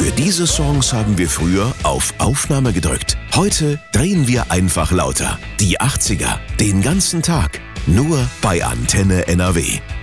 Für diese Songs haben wir früher auf Aufnahme gedrückt. Heute drehen wir einfach lauter. Die 80er, den ganzen Tag. Nur bei Antenne NRW.